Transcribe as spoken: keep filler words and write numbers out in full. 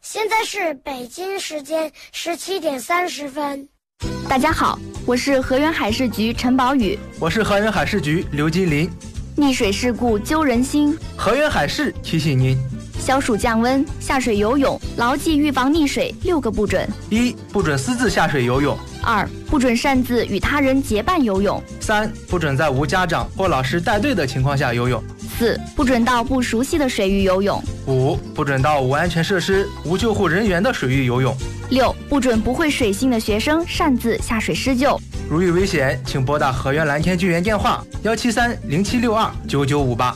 现在是北京时间十七点三十分。 大家好，我是河源海事局陈宝宇。 我是河源海事局刘金林。 溺水事故揪人心， 河源海事提醒您： 消暑降温，下水游泳，牢记预防溺水六个不准： 一、不准私自下水游泳； 二、不准擅自与他人结伴游泳； 三、不准在无家长或老师带队的情况下游泳； 四、不准到不熟悉的水域游泳； 五、不准到无安全设施、无救护人员的水域游泳； 六、不准不会水性的学生擅自下水施救。 如遇危险，请拨打河源蓝天救援电话幺七三零七六二九九五八。